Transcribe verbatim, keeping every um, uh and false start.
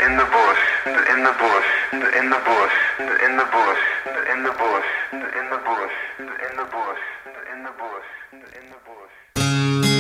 in the bush, in the bush, in the bush, in the bush, in the bush, in the bush, in the bush, in the bush, in the bush.